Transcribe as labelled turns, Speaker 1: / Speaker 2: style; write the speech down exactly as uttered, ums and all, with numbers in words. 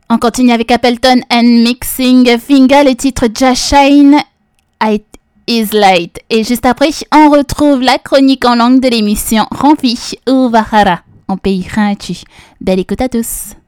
Speaker 1: On continue avec Appleton and Mixing Finger, le titre Just Shine, It is Light. Et juste après, on retrouve la chronique en langue de l'émission Rampi ou Vahara, en pays Rintu. Belle écoute à tous.